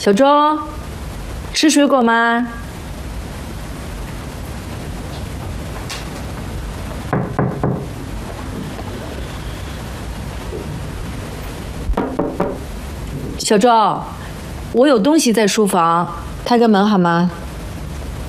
小周，吃水果吗？小周，我有东西在书房，开个门好吗？